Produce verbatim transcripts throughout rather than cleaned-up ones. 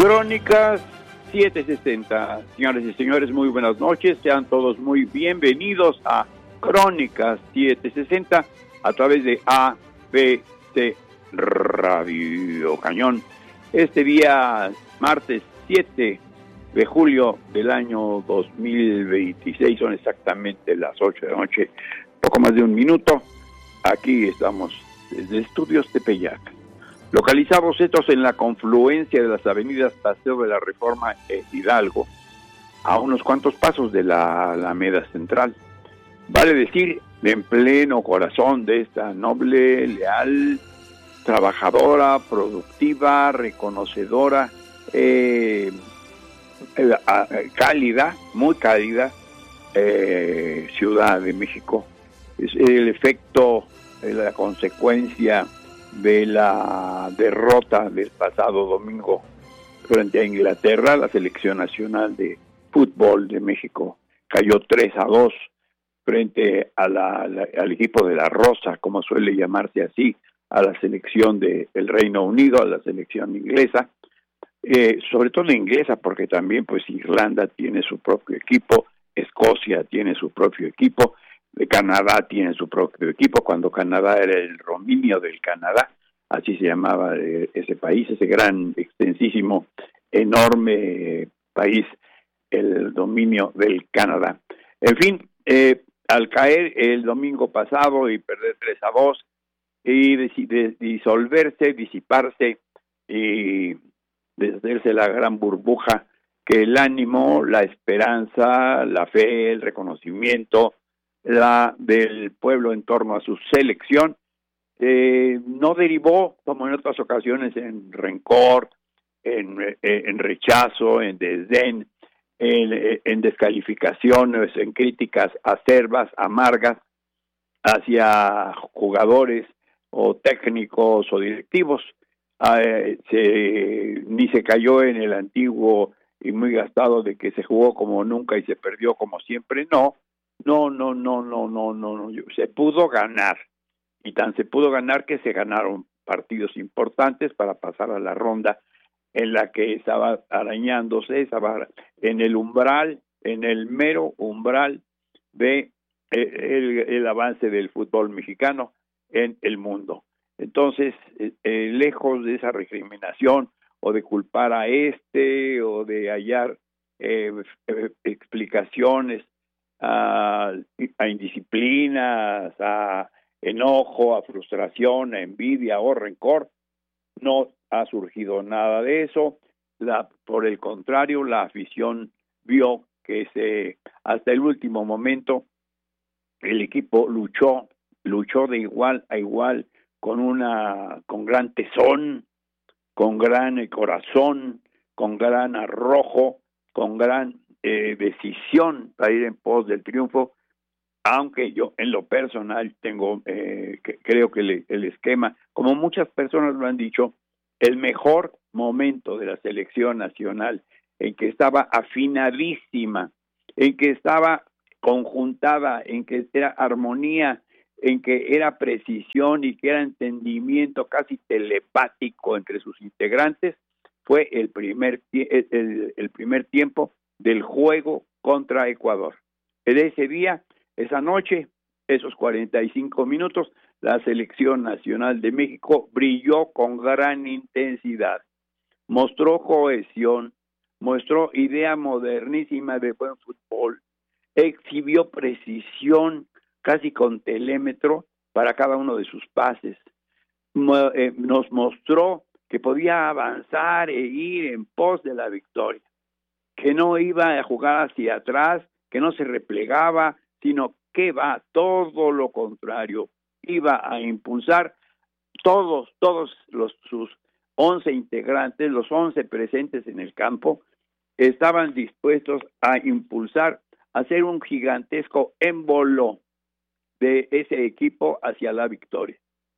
Crónicas setecientos sesenta. Señores y señores, muy buenas noches. Sean todos muy bienvenidos a Crónicas setecientos sesenta a través de A B C Radio Cañón. Este día, martes siete de julio del año dos mil veintiséis, son exactamente las ocho de la noche, poco más de un minuto. Aquí estamos desde Estudios Tepeyac, localizados estos en la confluencia de las avenidas Paseo de la Reforma e Hidalgo, a unos cuantos pasos de la Alameda Central. Vale decir, en pleno corazón de esta noble, leal, trabajadora, productiva, reconocedora, eh, eh, cálida, muy cálida, eh, Ciudad de México. Es el efecto, eh, la consecuencia de la derrota del pasado domingo frente a Inglaterra. La selección nacional de fútbol de México cayó tres a dos frente a la, la, al equipo de la Rosa, como suele llamarse así, a la selección del Reino Unido, a la selección inglesa, eh, sobre todo inglesa, porque también pues Irlanda tiene su propio equipo, Escocia tiene su propio equipo, de Canadá tiene su propio equipo, cuando Canadá era el dominio del Canadá, así se llamaba ese país, ese gran, extensísimo, enorme país, el dominio del Canadá. En fin, eh, al caer el domingo pasado y perder tres a dos, y disolverse, disiparse y deshacerse la gran burbuja que el ánimo, la esperanza, la fe, el reconocimiento la del pueblo en torno a su selección, eh, no derivó, como en otras ocasiones, en rencor, en, en rechazo, en desdén, en, en descalificaciones, en críticas acerbas, amargas hacia jugadores o técnicos o directivos. Eh, se, ni se cayó en el antiguo y muy gastado de que se jugó como nunca y se perdió como siempre. No, no, no, no, no, no, no, no. Se pudo ganar, y tan se pudo ganar que se ganaron partidos importantes para pasar a la ronda en la que estaba arañándose, estaba en el umbral, en el mero umbral de el, el avance del fútbol mexicano en el mundo. Entonces, eh, eh, lejos de esa recriminación o de culpar a este o de hallar eh, eh, explicaciones a, a indisciplinas, a enojo, a frustración, a envidia o rencor, no ha surgido nada de eso. La, por el contrario, la afición vio que se, hasta el último momento el equipo luchó, luchó de igual a igual, con una, con gran tesón, con gran corazón, con gran arrojo, con gran eh, decisión para ir en pos del triunfo, aunque yo en lo personal tengo, eh, que, creo que le, el esquema, como muchas personas lo han dicho, el mejor momento de la selección nacional, en que estaba afinadísima, en que estaba conjuntada, en que era armonía, en que era precisión y que era entendimiento casi telepático entre sus integrantes, fue el primer, el, el primer tiempo del juego contra Ecuador. En ese día, esa noche, esos cuarenta y cinco minutos, la selección nacional de México brilló con gran intensidad, mostró cohesión, mostró idea modernísima de buen fútbol, exhibió precisión casi con telémetro para cada uno de sus pases, nos mostró que podía avanzar e ir en pos de la victoria, que no iba a jugar hacia atrás, que no se replegaba, sino que va todo lo contrario, iba a impulsar todos, todos los sus once integrantes, los once presentes en el campo, estaban dispuestos a impulsar, a hacer un gigantesco émbolo de ese equipo hacia la victoria.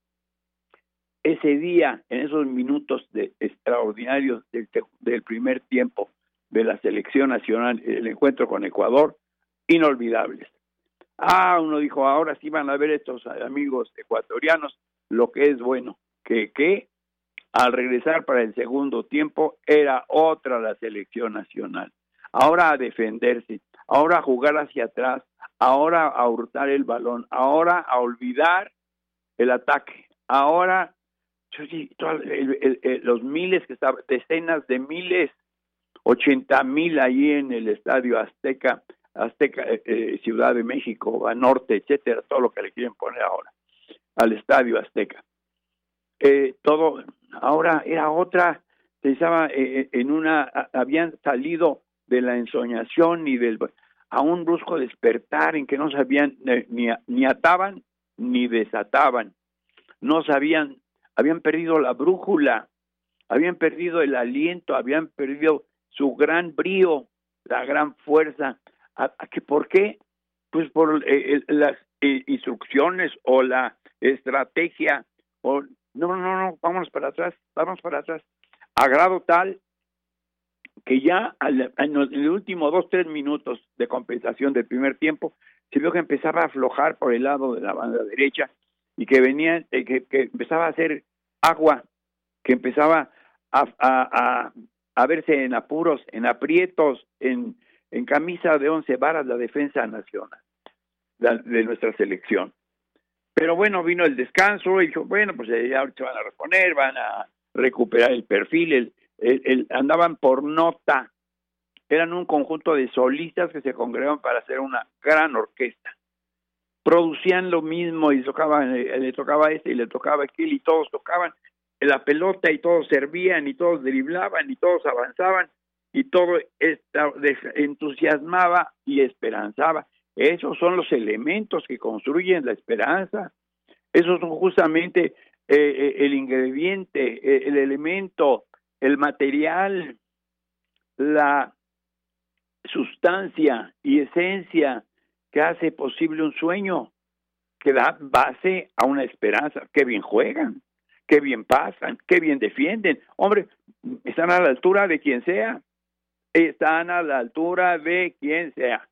Ese día, en esos minutos de extraordinarios del, del primer tiempo de la selección nacional, el encuentro con Ecuador, inolvidables. Ah, uno dijo, ahora sí van a ver estos amigos ecuatorianos lo que es bueno. ¿Qué? ¿Qué? Al regresar para el segundo tiempo, era otra la selección nacional. Ahora a defenderse, ahora a jugar hacia atrás, ahora a hurtar el balón, ahora a olvidar el ataque, ahora el, el, el, los miles que estaban, decenas de miles, ochenta mil ahí en el Estadio Azteca, Azteca, eh, Ciudad de México, Banorte, etcétera, todo lo que le quieren poner ahora al Estadio Azteca. Eh, todo, ahora era otra, pensaba eh, en una, habían salido de la ensoñación y del, a un brusco despertar en que no sabían, eh, ni, ni ataban ni desataban, no sabían, habían perdido la brújula, habían perdido el aliento, habían perdido su gran brío, la gran fuerza. ¿A, a que por qué? Pues por eh, las eh, instrucciones o la estrategia, o no, no, no, vámonos para atrás, vamos para atrás, a grado tal que ya al, en los últimos dos, tres minutos de compensación del primer tiempo, se vio que empezaba a aflojar por el lado de la banda derecha y que venía, eh, que, que empezaba a hacer agua, que empezaba a, a, a, a verse en apuros, en aprietos, en, en camisa de once varas la defensa nacional la, de nuestra selección. Pero bueno, vino el descanso y dijo, bueno, pues ya ahorita van a reponer, van a recuperar el perfil, el, el, el, andaban por nota, eran un conjunto de solistas que se congregaban para hacer una gran orquesta. Producían lo mismo y tocaban, le tocaba este y le tocaba aquel y todos tocaban la pelota y todos servían y todos driblaban y todos avanzaban y todo entusiasmaba y esperanzaba. Esos son los elementos que construyen la esperanza. Esos son justamente eh, el ingrediente, el elemento, el material, la sustancia y esencia que hace posible un sueño, que da base a una esperanza. Qué bien juegan, qué bien pasan, qué bien defienden. Hombre, están a la altura de quien sea, están a la altura de quien sea.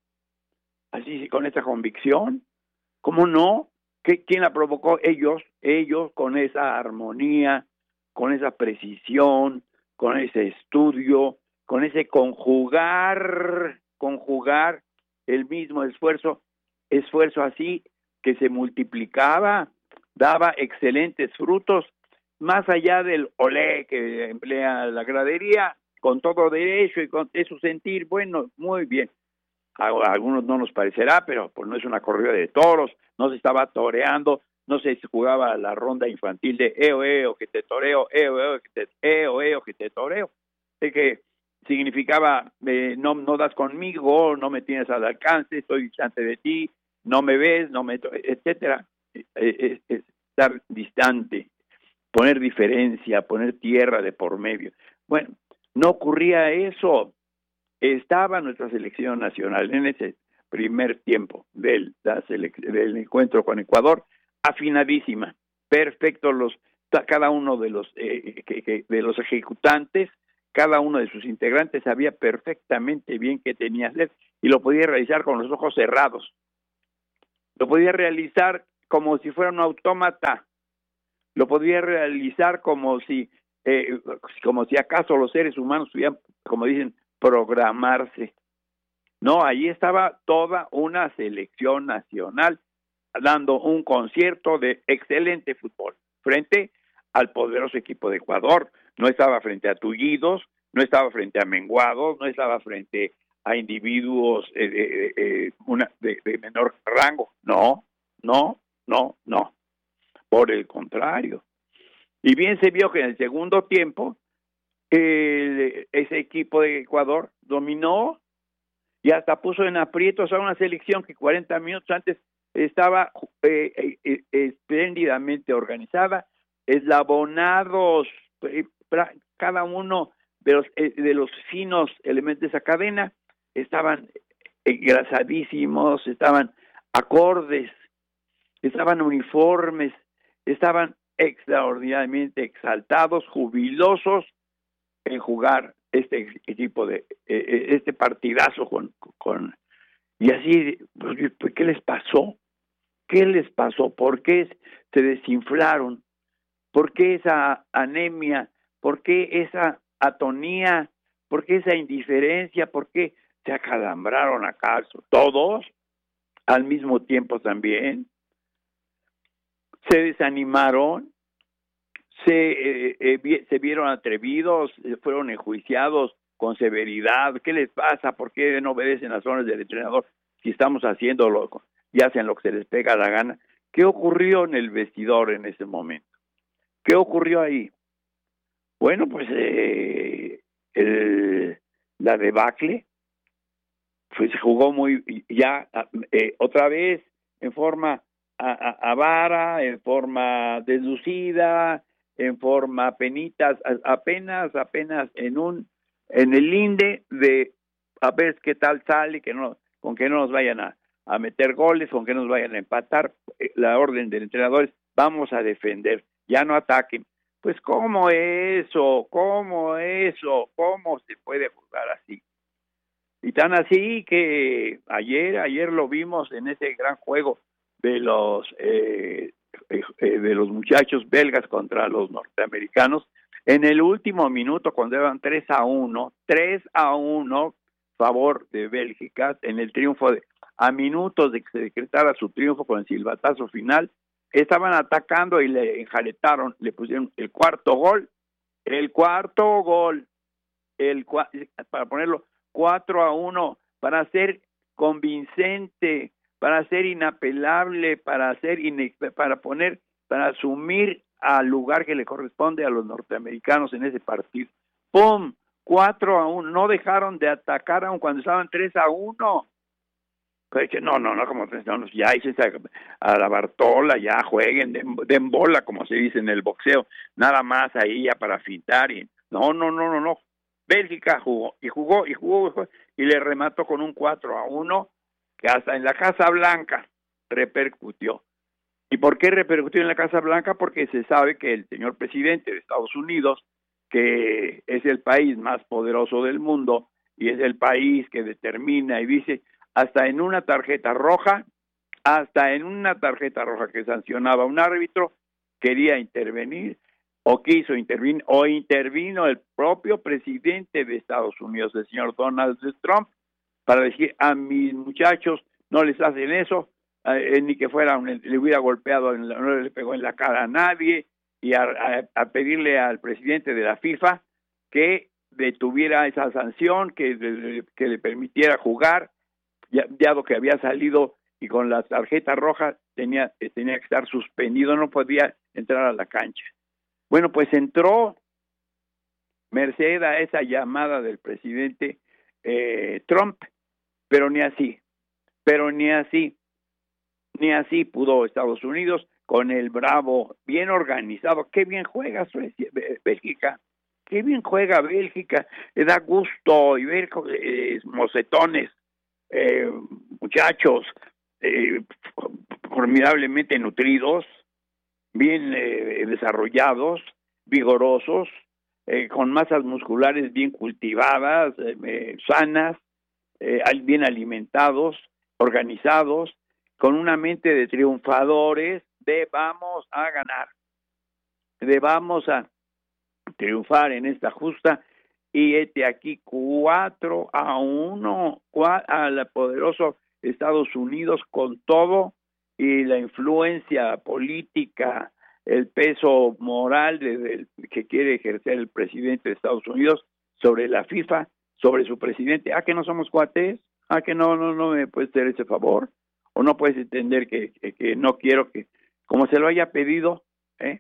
Así, con esa convicción, ¿cómo no? ¿Qué, ¿Quién la provocó? Ellos, ellos con esa armonía, con esa precisión, con ese estudio, con ese conjugar, conjugar el mismo esfuerzo, esfuerzo así que se multiplicaba, daba excelentes frutos, más allá del olé que emplea la gradería, con todo derecho y con eso sentir, bueno, muy bien. A algunos no nos parecerá, pero pues no es una corrida de toros, no se estaba toreando, no se jugaba la ronda infantil de eo, eo, que te toreo, eo, eo, que te, eo, eo, que te toreo, de que significaba eh, no, no das conmigo, no me tienes al alcance, estoy distante de ti, no me ves, no me, etcétera. Es, es, es estar distante, poner diferencia, poner tierra de por medio. Bueno, no ocurría eso. Estaba nuestra selección nacional en ese primer tiempo del, del encuentro con Ecuador, afinadísima, perfecto, los, cada uno de los, eh, que, que, de los ejecutantes, cada uno de sus integrantes sabía perfectamente bien qué tenía que hacer y lo podía realizar con los ojos cerrados, lo podía realizar como si fuera un autómata, lo podía realizar como si, eh, como si acaso los seres humanos tuvieran, como dicen, programarse. No, ahí estaba toda una selección nacional dando un concierto de excelente fútbol frente al poderoso equipo de Ecuador. No estaba frente a tullidos, no estaba frente a menguados, no estaba frente a individuos eh, eh, eh, una, de, de menor rango. No, no, no, no. Por el contrario. Y bien se vio que en el segundo tiempo El, ese equipo de Ecuador dominó y hasta puso en aprietos a una selección que cuarenta minutos antes estaba eh, eh, espléndidamente organizada, eslabonados, eh, cada uno de los, eh, de los finos elementos de esa cadena estaban engrasadísimos, estaban acordes, estaban uniformes, estaban extraordinariamente exaltados, jubilosos en jugar este equipo de eh, este partidazo con, con y así pues, ¿qué les pasó? ¿Qué les pasó? ¿Por qué se desinflaron? ¿Por qué esa anemia? ¿Por qué esa atonía? ¿Por qué esa indiferencia? ¿Por qué se acalambraron acaso todos al mismo tiempo también? ¿Se desanimaron? ¿Se, eh, eh, se vieron atrevidos? ¿Fueron enjuiciados con severidad? ¿Qué les pasa? ¿Por qué no obedecen las órdenes del entrenador si estamos haciéndolo y hacen lo que se les pega la gana? ¿Qué ocurrió en el vestidor en ese momento? ¿Qué ocurrió ahí? Bueno, pues eh, el, la debacle pues se jugó muy ya eh, otra vez en forma avara, en forma deslucida, en forma penitas, apenas, apenas en un, en el linde de a ver qué tal sale, que no, con que no nos vayan a, a meter goles, con que nos vayan a empatar. La orden del entrenador es, vamos a defender, ya no ataquen. Pues cómo eso, cómo eso, cómo se puede jugar así. Y tan así que ayer, ayer lo vimos en ese gran juego de los eh, eh, de los muchachos belgas contra los norteamericanos, en el último minuto cuando eran tres a uno, tres a uno favor de Bélgica, en el triunfo de, a minutos de que se decretara su triunfo con el silbatazo final, estaban atacando y le enjaletaron, le pusieron el cuarto gol, el cuarto gol, el para ponerlo cuatro a uno, para ser convincente, para ser inapelable, para ser ine- para poner, para asumir al lugar que le corresponde a los norteamericanos en ese partido. ¡Pum! cuatro a uno, no dejaron de atacar aun cuando estaban tres a uno. Pues que no, no, no, como tres a uno, ya hice a la Bartola, ya jueguen, den, den bola, como se dice en el boxeo, nada más ahí ya para fintar, y no, no, no, no, no. Bélgica jugó, y jugó, y jugó, y jugó, y le remató con un cuatro a uno, que hasta en la Casa Blanca repercutió. ¿Y por qué repercutió en la Casa Blanca? Porque se sabe que el señor presidente de Estados Unidos, que es el país más poderoso del mundo, y es el país que determina y dice, hasta en una tarjeta roja, hasta en una tarjeta roja que sancionaba un árbitro, quería intervenir, o quiso intervenir, o intervino el propio presidente de Estados Unidos, el señor Donald Trump, para decir a mis muchachos no les hacen eso, eh, ni que fuera un, le hubiera golpeado, en la, no le pegó en la cara a nadie, y a, a, a pedirle al presidente de la FIFA que detuviera esa sanción, que, de, que le permitiera jugar, ya, ya lo que había salido y con la tarjeta roja tenía, tenía que estar suspendido, no podía entrar a la cancha. Bueno, pues entró merced a esa llamada del presidente eh, Trump, pero ni así, pero ni así, ni así pudo Estados Unidos con el bravo, bien organizado. Qué bien juega Suecia, Bélgica, qué bien juega Bélgica, le da gusto y ver eh, mocetones, eh, muchachos eh, formidablemente nutridos, bien eh, desarrollados, vigorosos, eh, con masas musculares bien cultivadas, eh, eh, sanas, eh, bien alimentados, organizados, con una mente de triunfadores, de vamos a ganar, de vamos a triunfar en esta justa, y este aquí cuatro a uno al poderoso Estados Unidos con todo y la influencia política, el peso moral de, de, que quiere ejercer el presidente de Estados Unidos sobre la FIFA, sobre su presidente. ¿Ah, que no somos cuates? ¿Ah, que no, no, no me puedes hacer ese favor? ¿O no puedes entender que, que, que no quiero que, como se lo haya pedido, ¿eh?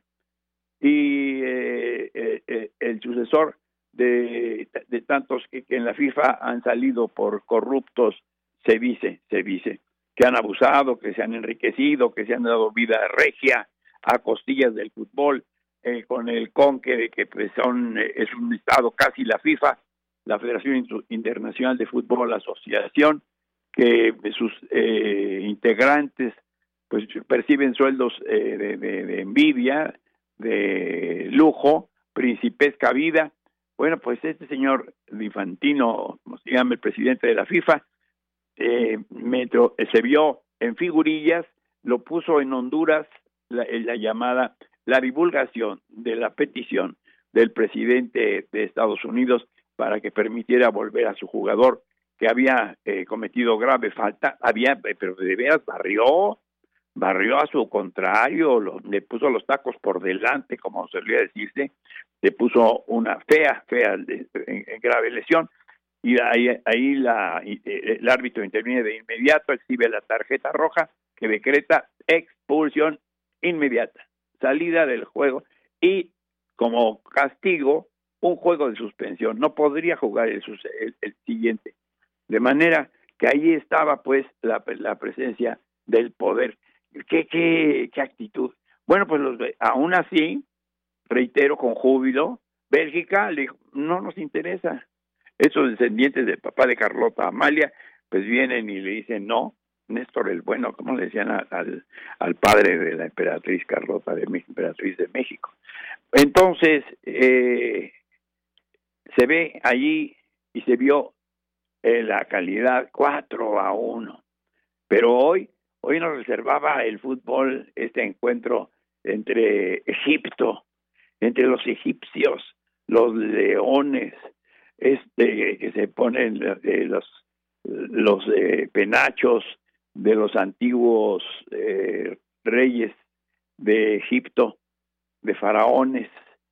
Y eh, eh, el sucesor de, de tantos que, que en la FIFA han salido por corruptos, se dice, se dice, que han abusado, que se han enriquecido, que se han dado vida regia a costillas del fútbol, eh, con el conque de que pues son, eh, es un estado casi la FIFA, la Federación Internacional de Fútbol, la asociación, que sus eh, integrantes pues perciben sueldos eh, de, de, de envidia, de lujo, principesca vida. Bueno, pues este señor Infantino, como se llama el presidente de la FIFA, eh, metro, se vio en figurillas, lo puso en Honduras, la, la llamada la divulgación de la petición del presidente de Estados Unidos para que permitiera volver a su jugador que había eh, cometido grave falta, había, pero de veras barrió, barrió a su contrario, lo, le puso los tacos por delante, como solía decirse, le puso una fea, fea, en, en grave lesión, y ahí, ahí la, el árbitro interviene de inmediato, exhibe la tarjeta roja que decreta expulsión inmediata, salida del juego, y como castigo, un juego de suspensión, no podría jugar el, el, el siguiente, de manera que ahí estaba pues la, la presencia del poder. ¿Qué, qué, qué actitud? Bueno, pues los, aún así, reitero con júbilo, Bélgica le dijo, no nos interesa. Esos descendientes del papá de Carlota Amalia, pues vienen y le dicen, no, Néstor el Bueno, como le decían a, al, al padre de la emperatriz Carlota, de México, emperatriz de México. Entonces, eh, se ve allí y se vio eh, la calidad cuatro a uno. Pero hoy, hoy nos reservaba el fútbol este encuentro entre Egipto, entre los egipcios, los leones, este que se ponen eh, los los eh, penachos de los antiguos eh, reyes de Egipto, de faraones,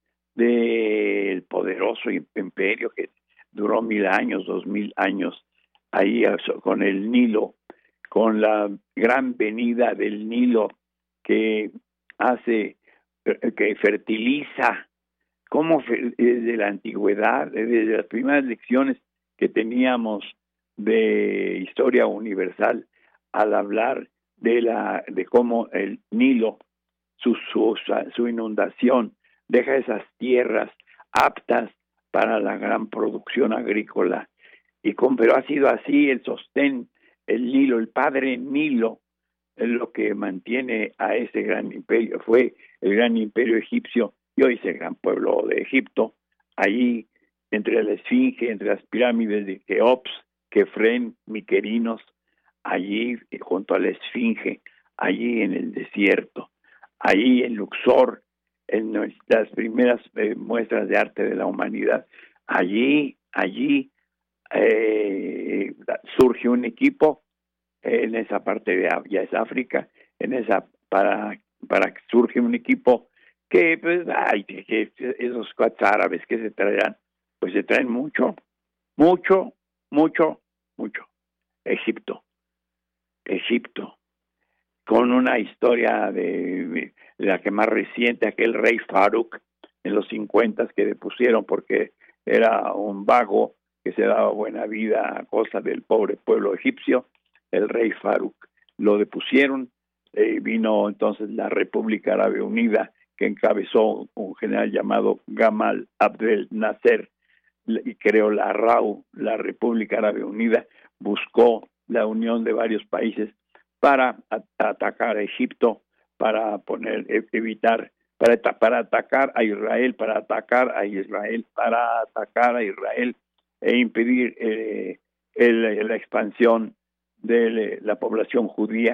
del poderoso imperio que duró mil años, dos mil años, ahí con el Nilo, con la gran venida del Nilo que hace, que fertiliza, como desde la antigüedad, desde las primeras lecciones que teníamos de historia universal, al hablar de la de cómo el Nilo, su, su, su inundación, deja esas tierras aptas para la gran producción agrícola. Y con, pero ha sido así el sostén, el Nilo, el padre Nilo, es lo que mantiene a ese gran imperio. Fue el gran imperio egipcio y hoy es el gran pueblo de Egipto. Allí, entre la Esfinge, entre las pirámides de Keops, Kefren, Miquerinos, allí junto a la Esfinge, allí en el desierto, allí en Luxor, en las primeras eh, muestras de arte de la humanidad, allí, allí eh, surge un equipo en esa parte de ya es África, en esa para para que surge un equipo que pues ay que esos cuates árabes que se traerán, pues se traen mucho, mucho, mucho, mucho. Egipto, Egipto, con una historia de, de la que más reciente, aquel rey Farouk en los cincuenta que depusieron porque era un vago que se daba buena vida a costa del pobre pueblo egipcio. El rey Farouk lo depusieron, eh, vino entonces la República Árabe Unida que encabezó un general llamado Gamal Abdel Nasser y creó la R A U, la República Árabe Unida, buscó la unión de varios países para a, atacar a Egipto, para poner evitar para, para atacar a Israel, para atacar a Israel, para atacar a Israel e impedir eh, el, la expansión de la población judía.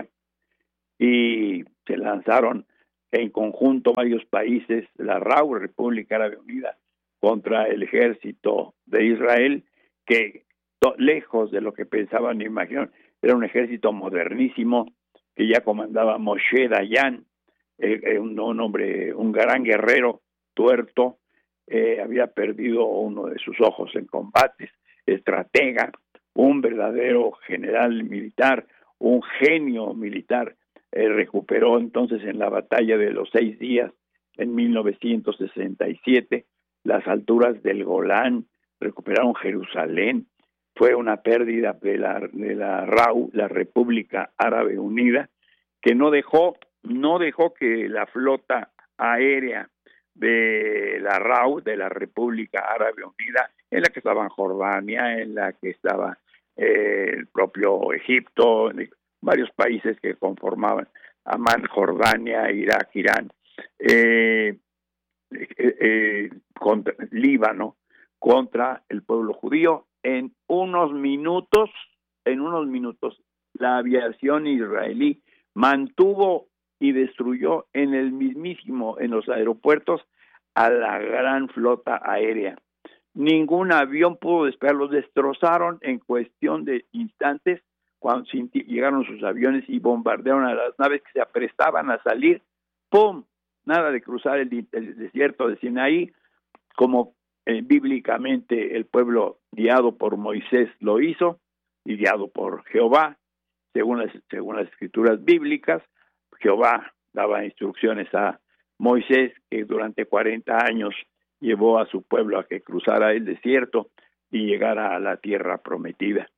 Y se lanzaron en conjunto varios países, la R A U, República Árabe Unida, contra el ejército de Israel, que lejos de lo que pensaban ni imaginaban, era un ejército modernísimo que ya comandaba Moshe Dayan, eh, un, un hombre, un gran guerrero tuerto, eh, había perdido uno de sus ojos en combates, estratega, un verdadero general militar, un genio militar. Eh, recuperó entonces en la batalla de los seis días en mil novecientos sesenta y siete las alturas del Golán, recuperaron Jerusalén. Fue una pérdida de la de la R A U, la República Árabe Unida, que no dejó no dejó que la flota aérea de la R A U, de la República Árabe Unida, en la que estaban Jordania, en la que estaba eh, el propio Egipto, varios países que conformaban Amán, Jordania, Irak, Irán, eh, eh, eh, contra Líbano, contra el pueblo judío. En unos minutos, en unos minutos, la aviación israelí mantuvo y destruyó en el mismísimo, en los aeropuertos, a la gran flota aérea. Ningún avión pudo despegar, los destrozaron en cuestión de instantes cuando llegaron sus aviones y bombardearon a las naves que se aprestaban a salir. ¡Pum! Nada de cruzar el, el desierto de Sinaí, como eh, bíblicamente el pueblo guiado por Moisés lo hizo, y guiado por Jehová, según las, según las escrituras bíblicas. Jehová daba instrucciones a Moisés, que durante cuarenta años llevó a su pueblo a que cruzara el desierto y llegara a la tierra prometida,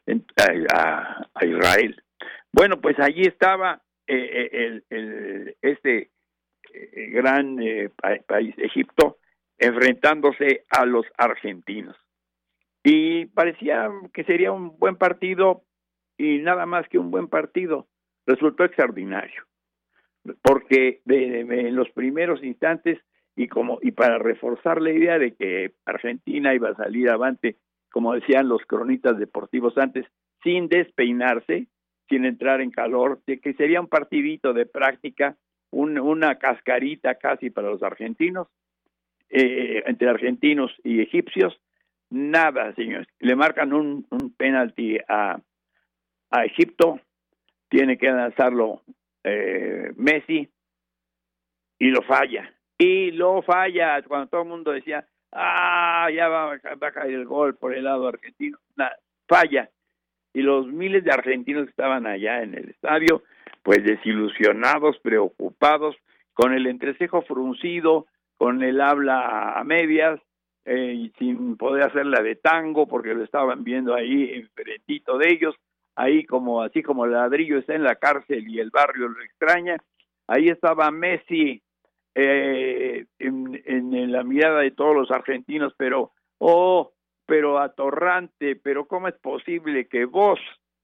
a, a Israel. Bueno, pues allí estaba eh, el, el, este eh, gran eh, país, Egipto, enfrentándose a los argentinos. Y parecía que sería un buen partido, y nada más que un buen partido. Resultó extraordinario, porque de, de, en los primeros instantes, y como y para reforzar la idea de que Argentina iba a salir avante, como decían los cronistas deportivos antes, sin despeinarse, sin entrar en calor, de que sería un partidito de práctica, un, una cascarita casi para los argentinos, eh, entre argentinos y egipcios. Nada, señores. Le marcan un, un penalti a, a Egipto, tiene que lanzarlo eh, Messi, y lo falla. Y lo falla cuando todo el mundo decía, ah, ya va, va a caer el gol por el lado argentino. Nada, falla. Y los miles de argentinos que estaban allá en el estadio, pues desilusionados, preocupados, con el entrecejo fruncido, con el habla a medias, eh, sin poder hacerla de tango, porque lo estaban viendo ahí enfrentito de ellos, ahí como así como el ladrillo está en la cárcel y el barrio lo extraña. Ahí estaba Messi eh, en, en la mirada de todos los argentinos, pero oh, pero atorrante, pero ¿cómo es posible que vos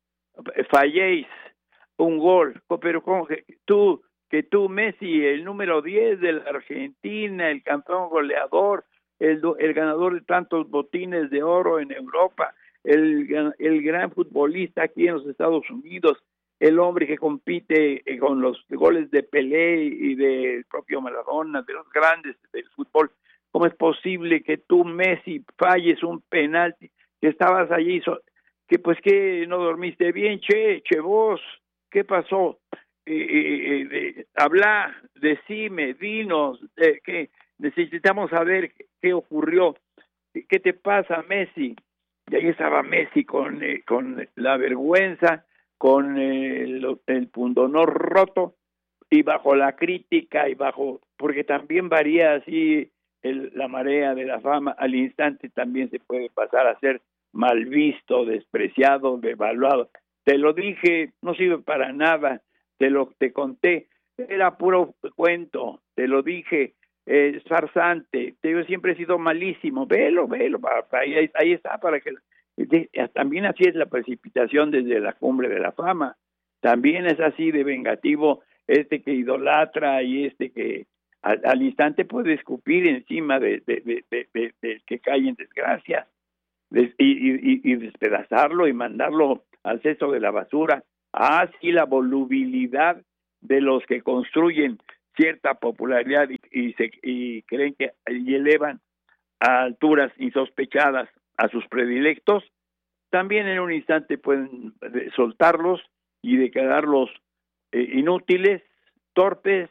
falléis un gol? Pero ¿cómo que tú, que tú, Messi, el número diez de la Argentina, el campeón goleador, el, el ganador de tantos botines de oro en Europa, el, el gran futbolista aquí en los Estados Unidos, el hombre que compite con los goles de Pelé y del propio Maradona, de los grandes del fútbol? ¿Cómo es posible que tú, Messi, falles un penalti, que estabas allí, que pues que no dormiste bien? Che, che vos, ¿qué pasó? Eh, eh, eh, habla, decime, dinos, eh, que necesitamos saber qué, qué ocurrió, qué te pasa, Messi. Y ahí estaba Messi con, eh, con la vergüenza, con el, el pundonor roto, y bajo la crítica, y bajo, porque también varía así el, la marea de la fama, al instante también se puede pasar a ser mal visto, despreciado, devaluado. Te lo dije, no sirve para nada, te lo te conté, era puro cuento, te lo dije, eh, es farsante, te, yo siempre he sido malísimo, velo, velo, ahí, ahí está, para que de, también así es la precipitación desde la cumbre de la fama, también es así de vengativo este que idolatra y este que al, al instante puede escupir encima de, de, de, de, de, de que cae en desgracia, de, y, y, y despedazarlo y mandarlo al cesto de la basura. Ah, sí, la volubilidad de los que construyen cierta popularidad y, y, se, y creen que y elevan a alturas insospechadas a sus predilectos, también en un instante pueden soltarlos y declararlos eh, inútiles, torpes,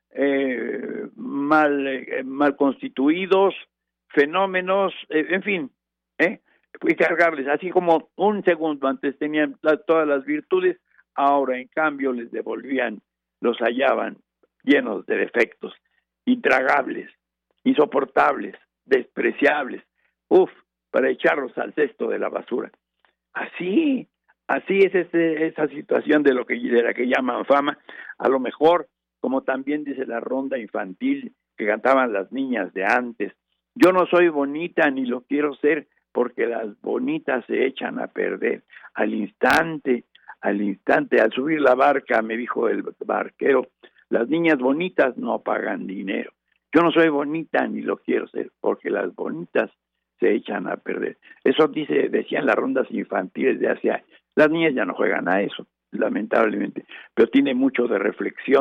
eh, mal, eh, mal constituidos, fenómenos, eh, en fin, ¿eh? y cargarles, así como un segundo antes tenían la, todas las virtudes, ahora en cambio les devolvían, los hallaban llenos de defectos, intragables, insoportables, despreciables, uf, para echarlos al cesto de la basura. Así, así es ese, esa situación de lo que de la que llaman fama. A lo mejor, como también dice la ronda infantil que cantaban las niñas de antes, yo no soy bonita ni lo quiero ser, porque las bonitas se echan a perder. Al instante, al instante, al subir la barca, me dijo el barquero, las niñas bonitas no pagan dinero. Yo no soy bonita ni lo quiero ser, porque las bonitas se echan a perder. Eso dice, decían las rondas infantiles de hace años. Las niñas ya no juegan a eso, lamentablemente, pero tiene mucho de reflexión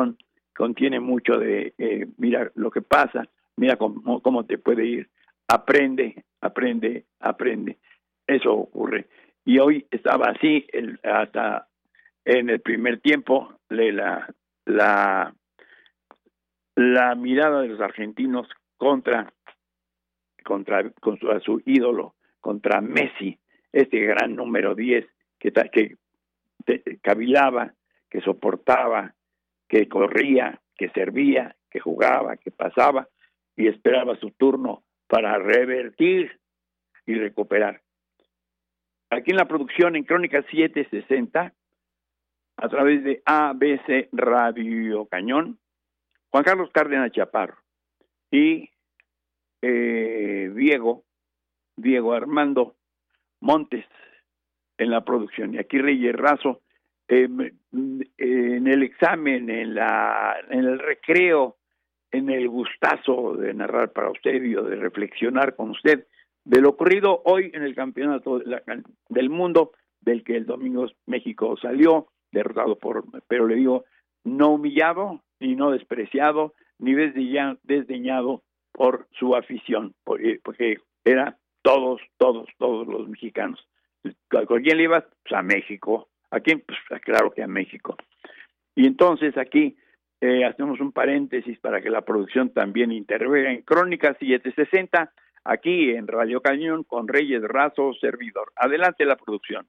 contiene mucho de, eh, mira lo que pasa, mira cómo, cómo te puede ir, aprende, aprende, aprende. Eso ocurre. Y hoy estaba así, el, hasta en el primer tiempo, la, la, la mirada de los argentinos contra, contra, contra su ídolo, contra Messi, este gran número diez que, que te, cavilaba, que soportaba, que corría, que servía, que jugaba, que pasaba y esperaba su turno para revertir y recuperar. Aquí en la producción en Crónica siete sesenta, a través de A B C Radio Cañón, Juan Carlos Cárdenas Chaparro y eh, Diego, Diego Armando Montes en la producción. Y aquí Reyes Razo, eh, en el examen, en, la, en el recreo, en el gustazo de narrar para usted y de reflexionar con usted de lo ocurrido hoy en el campeonato de la, del mundo, del que el domingo México salió derrotado por, pero le digo, no humillado, ni no despreciado, ni desdeñado, desdeñado por su afición, porque era todos, todos, todos los mexicanos. ¿Con quién le ibas? Pues a México. ¿A quién? Pues claro que a México. Y entonces aquí eh, hacemos un paréntesis para que la producción también intervenga en Crónica siete sesenta, aquí en Radio Cañón, con Reyes Razo, servidor. Adelante la producción.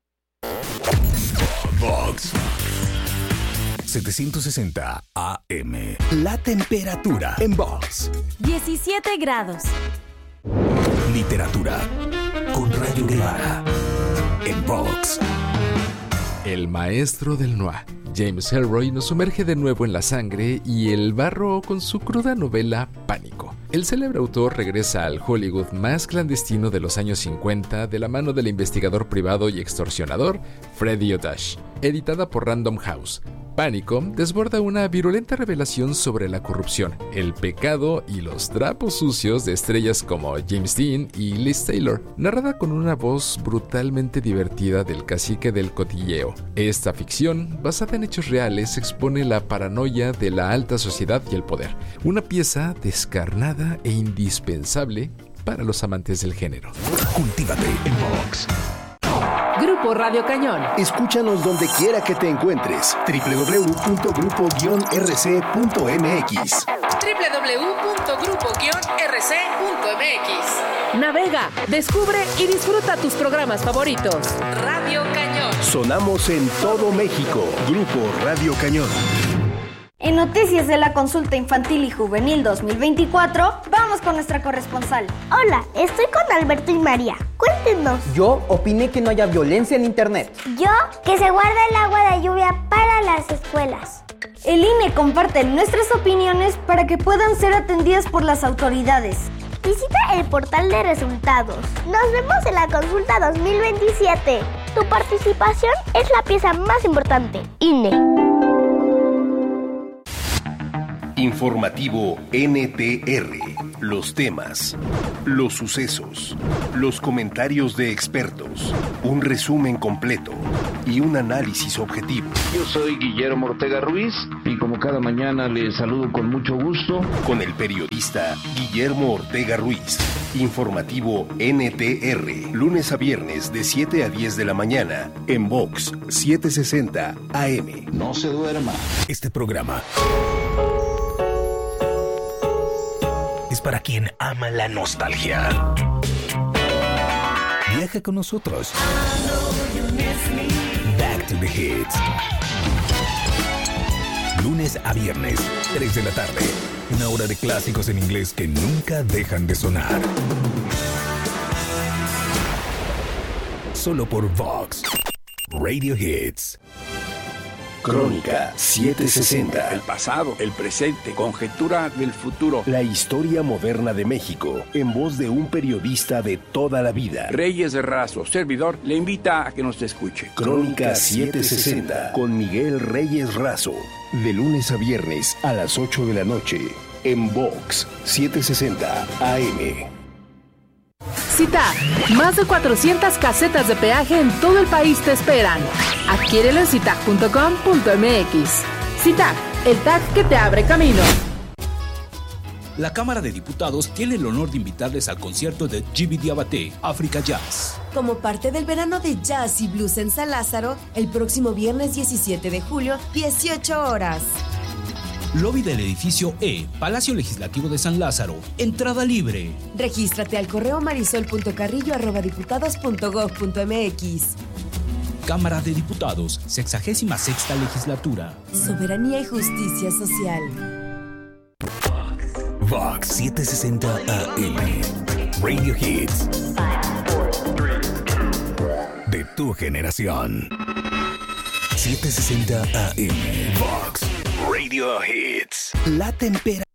Vox setecientos sesenta A M. La temperatura en Vox. diecisiete grados. Literatura con Rayo Guevara en Vox. El maestro del noir, James Ellroy, nos sumerge de nuevo en la sangre y el barro con su cruda novela Pánico. El célebre autor regresa al Hollywood más clandestino de los años cincuenta de la mano del investigador privado y extorsionador Freddy Odash. Editada por Random House, Pánico desborda una virulenta revelación sobre la corrupción, el pecado y los trapos sucios de estrellas como James Dean y Liz Taylor, narrada con una voz brutalmente divertida del cacique del cotilleo. Esta ficción, basada en hechos reales, expone la paranoia de la alta sociedad y el poder, una pieza descarnada e indispensable para los amantes del género. Cultívate en Vox. Grupo Radio Cañón. Escúchanos donde quiera que te encuentres. doble u doble u doble u punto grupo guion r c punto m x. doble u doble u doble u punto grupo guion r c punto m x. Navega, descubre y disfruta tus programas favoritos. Radio Cañón. Sonamos en todo México. Grupo Radio Cañón. En Noticias de la Consulta Infantil y Juvenil dos mil veinticuatro, vamos con nuestra corresponsal. Hola, estoy con Alberto y María. Cuéntenos. Yo opiné que no haya violencia en internet. Yo, que se guarda el agua de lluvia para las escuelas. El I N E comparte nuestras opiniones para que puedan ser atendidas por las autoridades. Visita el portal de resultados. Nos vemos en la consulta dos mil veintisiete. Tu participación es la pieza más importante. I N E. Informativo N T R. Los temas, los sucesos, los comentarios de expertos, un resumen completo y un análisis objetivo. Yo soy Guillermo Ortega Ruiz y como cada mañana les saludo con mucho gusto. Con el periodista Guillermo Ortega Ruiz. Informativo N T R. Lunes a viernes de siete a diez de la mañana en Vox setecientos sesenta A M. No se duerma. Este programa es para quien ama la nostalgia. Viaja con nosotros. Back to the Hits. Lunes a viernes, tres de la tarde. Una hora de clásicos en inglés que nunca dejan de sonar. Solo por Vox Radio Hits. Crónica setecientos sesenta. El pasado, el presente, conjetura del futuro. La historia moderna de México, en voz de un periodista de toda la vida. Reyes Razo, servidor, le invita a que nos escuche. Crónica setecientos sesenta, con Miguel Reyes Razo. De lunes a viernes a las ocho de la noche, en Vox setecientos sesenta A M. Cita, más de cuatrocientas casetas de peaje en todo el país te esperan. Adquiérelo en citac punto com punto m x. Citac, el tag que te abre camino. La Cámara de Diputados tiene el honor de invitarles al concierto de Djiby Diabaté, África Jazz. Como parte del verano de jazz y blues en San Lázaro, el próximo viernes diecisiete de julio, dieciocho horas. Lobby del edificio E, Palacio Legislativo de San Lázaro. Entrada libre. Regístrate al correo marisol punto carrillo arroba diputados punto gob punto mx. Cámara de Diputados, sexagésima sexta legislatura. Soberanía y justicia social. Vox setecientos sesenta A M. Radio Hits. De tu generación. setecientos sesenta A M. Vox Radio Hits. La temperatura.